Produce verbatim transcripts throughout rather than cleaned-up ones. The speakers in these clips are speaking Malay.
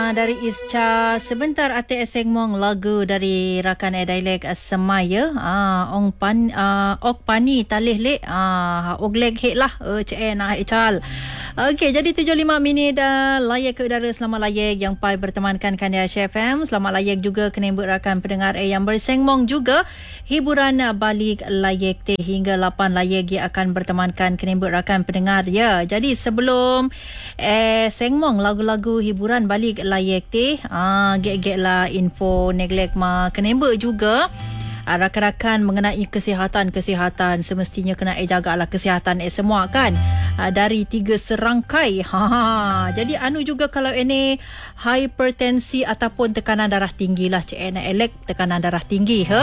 uh, dari Isca sebentar ate esengmong lagu dari rakan e dialek Semaya ah uh, ong pan uh, ok pani talih le ah uh, ogleg he lah uh, ce na ical. Okey, jadi tujuh puluh lima minit uh, layak ke udara. Selamat layak yang pai bertemankan Kandia F M. Selamat layak juga kenembut rakan pendengar eh yang bersengmong juga hiburan uh, balik layak teh hingga lapan layak yang akan bertemankan kenembut rakan pendengar ya. Jadi sebelum eh sengmong lagu-lagu hiburan balik layak teh ah gek-gek lah info neglek ma kenembut juga. Rakan-rakan mengenai kesihatan-kesihatan semestinya kena eh jagalah kesihatan eh semua kan dari tiga serangkai. Ha, jadi anu juga kalau ini hipertensi ataupun tekanan darah tinggi lah cik nak elek tekanan darah tinggi ha.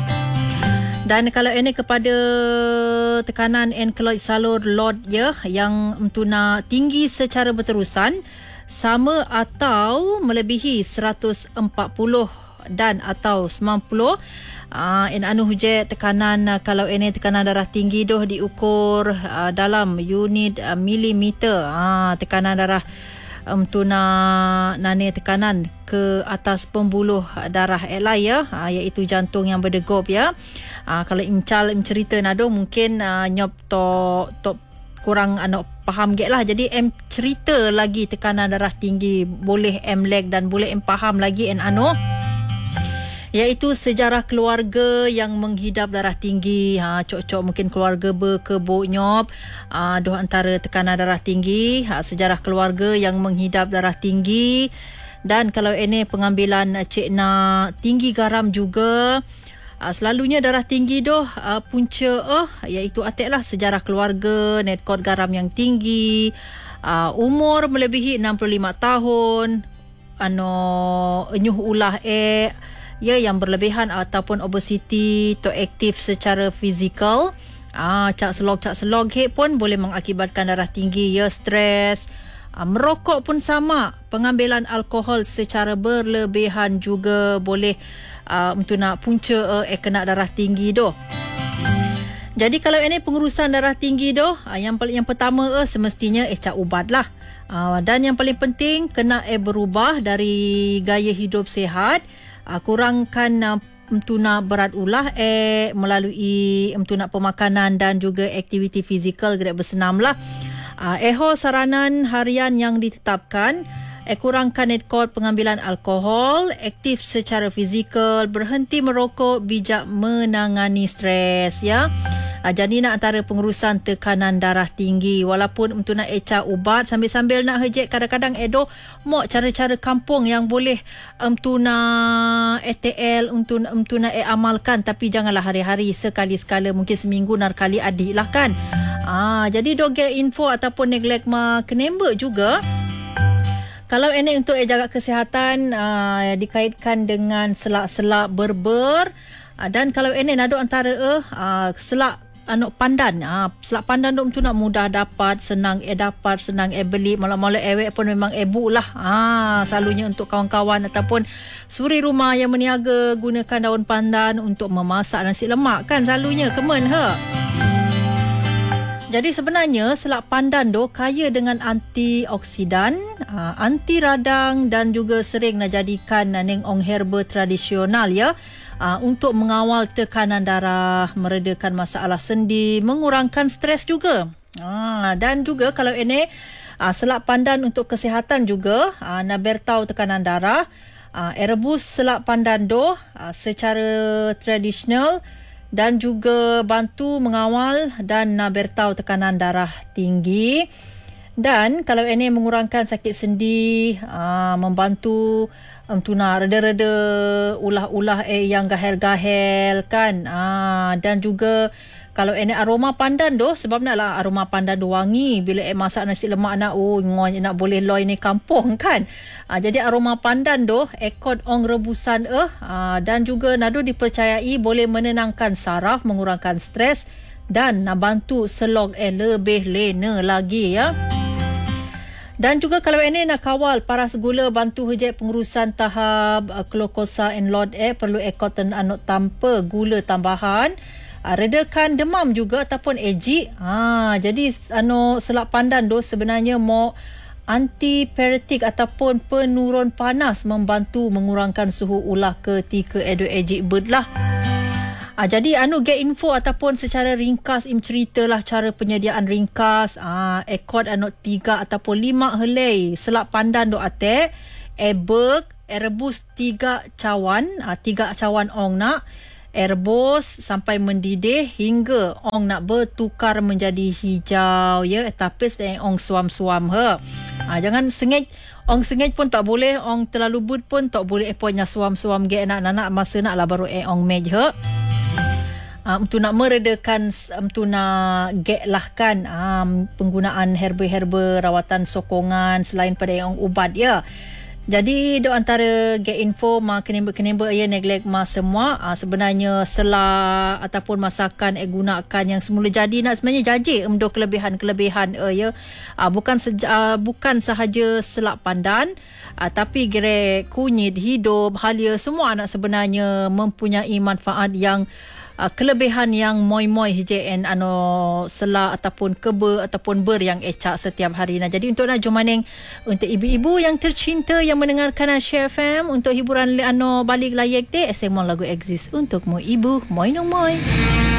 Dan kalau ini kepada tekanan enkloid salur load ya yang mentuna tinggi secara berterusan sama atau melebihi seratus empat puluh dan atau sembilan puluh. Ah, uh, in anu huje tekanan uh, kalau ini tekanan darah tinggi doh diukur uh, dalam unit uh, milimeter. Ah, uh, tekanan darah um, tuna nane tekanan ke atas pembuluh darah elai ya, uh, iaitu jantung yang berdegup ya. Uh, kalau imcal im cerita nado mungkin uh, nyop to to kurang anak faham get lah. Jadi em cerita lagi tekanan darah tinggi boleh em leg dan boleh em faham lagi en anu iaitu sejarah keluarga yang menghidap darah tinggi. Ha, cok-cok mungkin keluarga berkebuk nyop. Ha, doh antara tekanan darah tinggi. Ha, sejarah keluarga yang menghidap darah tinggi. Dan kalau ini pengambilan cik na tinggi garam juga. Ha, selalunya darah tinggi doh ha, punca eh, iaitu atik lah sejarah keluarga, net kod garam yang tinggi. Ha, umur melebihi enam puluh lima tahun. Ano, enyuh ulah eh. Ya, yang berlebihan ataupun obesiti to aktif secara fizikal. Ah, cak selog cak selog he pun boleh mengakibatkan darah tinggi ya, stres. Ah, merokok pun sama. Pengambilan alkohol secara berlebihan juga boleh ah, untuk nak punca eh kena darah tinggi doh. Jadi kalau ini pengurusan darah tinggi doh, ah, yang paling yang pertama eh semestinya eh cak ubat lah. Ah, dan yang paling penting kena eh berubah dari gaya hidup sihat. Uh, kurangkan uh, emtuna berat ulah eh melalui emtuna pemakanan dan juga aktiviti fizikal gerak bersenam lah. Uh, eho saranan harian yang ditetapkan, eh kurangkan net kod pengambilan alkohol, aktif secara fizikal, berhenti merokok, bijak menangani stres ya. Uh, jadi nak antara pengurusan tekanan darah tinggi. Walaupun untuk nak eca ubat sambil-sambil nak hejek kadang-kadang edo mok cara-cara kampung yang boleh untuk nak E T L untuk untuk nak eh, amalkan, tapi janganlah hari-hari, sekali-sekala, mungkin seminggu narkali adik lah kan. Ah, jadi doge info ataupun neglect ma kenemba juga. Kalau ini untuk eh, jaga kesihatan uh, dikaitkan dengan selak-selak berber uh, dan kalau ini nado antara eh, uh, selak anak pandan. Ah, selak pandan tu nak mudah dapat, senang eh dapat, senang eh beli. Malam-malam ewek pun memang ebu lah. Ah, selalunya untuk kawan-kawan ataupun suri rumah yang meniaga gunakan daun pandan untuk memasak nasi lemak kan selalunya kemen ha. Jadi sebenarnya selak pandan tu kaya dengan antioksidan, uh, anti radang dan juga sering nak jadikan uh, neng ong herba tradisional ya. Uh, untuk mengawal tekanan darah, meredakan masalah sendi, mengurangkan stres juga. Uh, dan juga kalau ini uh, selak pandan untuk kesihatan juga, uh, nak bertahu tekanan darah, uh, rebus selak pandan doh uh, secara tradisional dan juga bantu mengawal dan nak bertahu tekanan darah tinggi. Dan kalau ini mengurangkan sakit sendi, uh, membantu um, tuna reda-reda ulah-ulah eh yang gahel-gahel kan. Ah, dan juga kalau ini aroma pandan doh, sebab naklah aroma pandan doh wangi bila eh masak nasi lemak nak oh ngoy nak boleh loi ni kampung kan. Ah, jadi aroma pandan doh ekod ong rebusan eh ah, dan juga nado dipercayai boleh menenangkan saraf, mengurangkan stres dan nak bantu selog eh lebih lena lagi ya. Dan juga kalau ini nak kawal paras gula, bantu hejek pengurusan tahap uh, glukosa and load eh perlu ekot dan anut tanpa gula tambahan. Uh, redakan demam juga ataupun ejik. Ha, jadi anu selak pandan tu sebenarnya mau Antipiretik ataupun penurun panas membantu mengurangkan suhu ulah ketika eduk ejik bird lah. Ah, jadi anu get info ataupun secara ringkas im ceritalah cara penyediaan ringkas ah ekod anu tiga ataupun lima helai selak pandan dok atek ebek erebus tiga cawan ah, tiga cawan ong nak erebus sampai mendidih hingga ong nak bertukar menjadi hijau ya tapis dan ong suam-suam he. Ah, jangan sengit ong sengit pun tak boleh, ong terlalu bud pun tak boleh eponya suam-suam ge anak-anak masa nak lah baru eh ong mej he. Um, untuk nak meredakan untuk nak get lah kan um, penggunaan herba-herba rawatan sokongan selain pada yang ubat ya. Jadi do antara get info ma kenimba-kenimba ya neglect ma semua uh, sebenarnya selah ataupun masakan eh gunakan yang semula jadi nak sebenarnya jaji emdo kelebihan-kelebihan uh, ya uh, bukan seja, uh, bukan sahaja selak pandan uh, tapi gerek kunyit hidup halia semua anak sebenarnya mempunyai manfaat yang Uh, kelebihan yang moi-moi hijen ano sela ataupun kebe ataupun ber yang ecak setiap hari. Nah, jadi untuk nak jumaning untuk ibu-ibu yang tercinta yang mendengarkan Share F M untuk hiburan ano balik layak te semua lagu exist untukmu ibu moi no moi.